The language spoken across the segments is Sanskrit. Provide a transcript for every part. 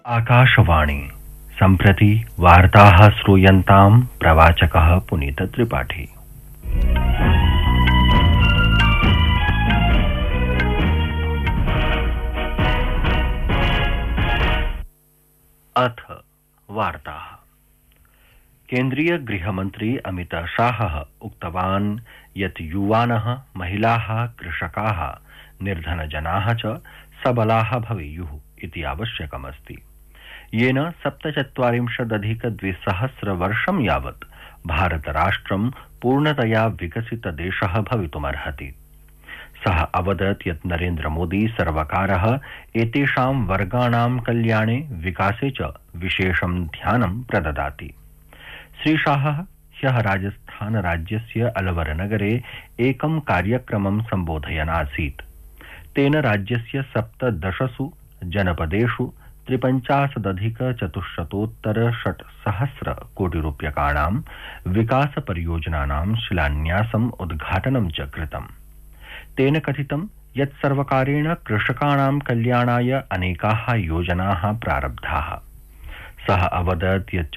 आकाशवाणी सम्प्रति वार्ताः श्रूयन्तां प्रवाचकः पुनीत त्रिपाठी। अथ वार्ताः। केन्द्रीय गृहमन्त्री अमित शाहः उक्तवान् यत् युवानः, महिलाः, कृषकाः, निर्धनजनाः च सबलाः भवेयुः इति आवश्यकमस्ति, येन 47-अधिक-2000 वर्षं यावत् भारतराष्ट्रं पूर्णतया विकसितदेशः भवितुमर्हति। सः अवदत् यत् नरेन्द्रमोदी सर्वकारः एतेषां वर्गाणां कल्याणे, विकासे च विशेषं ध्यानं प्रददाति। श्रीशाहः ह्यः राजस्थानराज्यस्य अलवरनगरे एकं कार्यक्रमं सम्बोधयन् आसीत्। तेन राज्यस्य 17 जनपदेषु 53,400 कोटिरूप्यकाणां विकासपरियोजनानां शिलान्यासम्, उद्घाटनं च कृतम्। तेन कथितं यत् सर्वकारेण कृषकाणां कल्याणाय अनेकाः योजनाः प्रारब्धाः। सः अवदत् यत्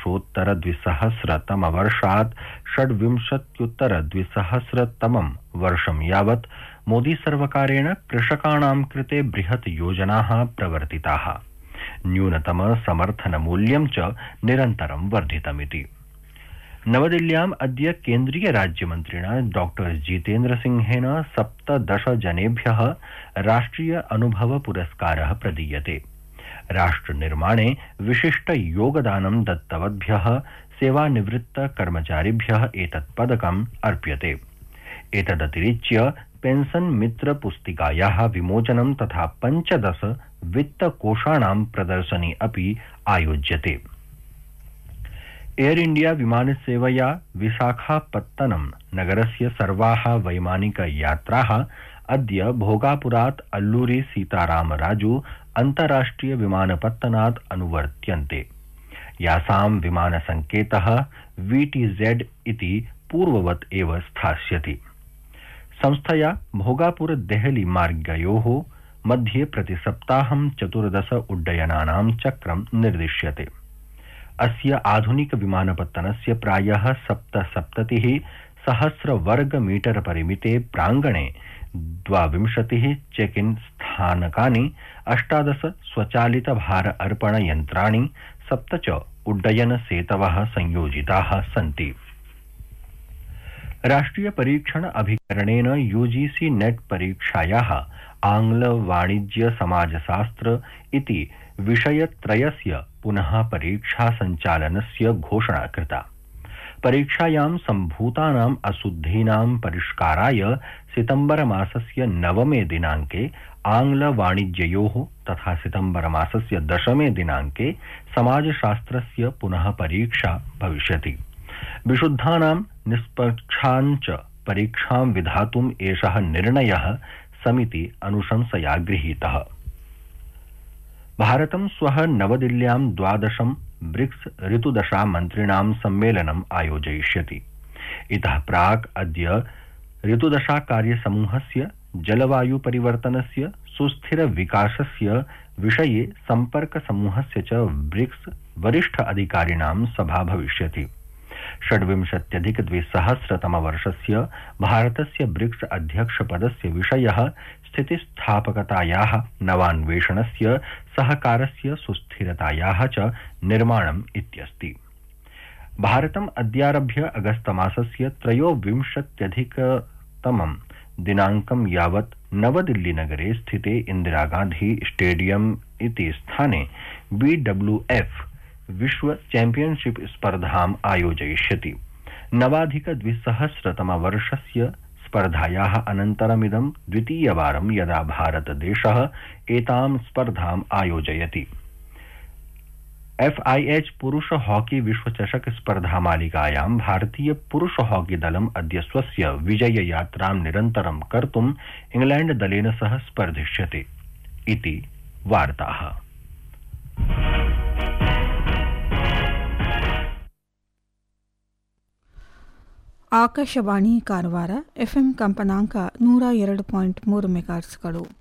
14-2000 26-2000 वर्षं यावत् मोदी सर्वकारेण कृषकाणां कृते बृहत् योजनाः प्रवर्तिताः। न्यूनतम समर्थन मूल्यं च निरन्तरं वर्धितमिति। नवदिल्ल्याम् अद्य केन्द्रीय राज्यमन्त्रिणा डॉक्टर जितेन्द्र सिंहेन 17 जनेभ्यः राष्ट्रिय अनुभव पुरस्कारः प्रदीयते। राष्ट्रनिर्माणे विशिष्ट योगदानं दत्तवद्भ्यः सेवानिवृत्त कर्मचारिभ्यः एतत् पदकम् अर्प्यते। एतदतिरिच्य पेंशन मित्र पुस्तिकायाः विमोचनं तथा 15 वित्तकोषाणां प्रदर्शनी अपि आयोज्यते। एयर इंडिया विमानसेवया विशाखापत्तनम नगरस्य सर्वाः वैमानिकयात्राः अद्य भोगापुरात् अल्लूरी सीतारामराजू अन्ताराष्ट्रिय विमानपत्तनात् अनुवर्त्यन्ते, यासां विमानसङ्केतः VTZ इति पूर्ववत् एव स्थास्यति। संस्थया भोगापुर देहली मार्गयोः मध्ये प्रतिसप्ताहं 14 उड्डयनानां चक्रं निर्दिश्यते। अस्य आधुनिक विमानपत्तनस्य प्रायः 77,000 वर्गमीटर परिमिते प्राङ्गणे 22 चेक-इन स्थानकानि, 18 स्वचालित भार अर्पण यन्त्राणि, 7 च उड्डयन सेतवः संयोजिताः सन्ति। राष्ट्रिय परीक्षण अभिकरणेन UGC नेट परीक्षायाः आंग्ल, वाणिज्य, समाजशास्त्र इति विषयत्रयस्य पुनः परीक्षा सञ्चालनस्य घोषणा कृता। परीक्षायां सम्भूतानाम् अशुद्धीनां परिष्काराय सितम्बर मासस्य 9 दिनाङ्के आंग्ल वाणिज्ययोः तथा सितम्बर मासस्य 10 दिनाङ्के समाजशास्त्रस्य पुनः परीक्षा भविष्यति। विशुद्धानां निष्पक्षाञ्च परीक्षां विधातुम् एषः निर्णयः समिति अनुशंसया गृहीतः। भारतं श्वः नवदिल्ल्यां 12 ब्रिक्स ऋतुदशा मन्त्रिणां सम्मेलनम् आयोजयिष्यति। इतः प्राक् अद्य ऋतुदशा कार्यसमूहस्य जलवायु परिवर्तनस्य, सुस्थिर विकासस्य विषये सम्पर्कसमूहस्य च ब्रिक्स वरिष्ठ अधिकारिणां सभा भविष्यति। 26-अधिक-2000 वर्षस्य भारतस्य ब्रिक्स अध्यक्षपदस्य विषयः स्थितिस्थापकतायाः, नवान्वेषणस्य, सहकारस्य, सुस्थिरतायाः च निर्माणम् इत्यस्ति। भारतम् अद्यारभ्य अगस्तमासस्य 23 दिनाङ्कं यावत् नवदिल्लीनगरे स्थिते इन्दिरागान्धी स्टेडियम इति स्थाने BWF विश्व चैम्पियनशिप स्पर्धाम् आयोजयिष्यति। 9-2000 वर्षस्य स्पर्धायाः अनन्तरमिदं द्वितीयवारं यदा भारतदेशः एतां स्पर्धाम् आयोजयति। FIH पुरुष हॉकी विश्वचषक स्पर्धामालिकायां भारतीय पुरुष हॉकी दलम् अद्य स्वस्य विजययात्रां निरन्तरं कर्तुम् इंग्लैंड दलेन सह स्पर्धिष्यते इति वार्ताः। ಆಕಾಶವಾಣಿ ಕಾರವಾರ FM ಕಂಪನಾಂಕ 102.3 ಮೆಗಾಹರ್ಟ್ಸ್ಗಳು.